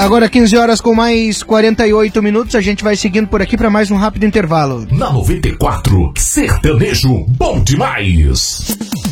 Agora 15 horas com mais 48 minutos, a gente vai seguindo por aqui para mais um rápido intervalo. Na 94, sertanejo bom demais.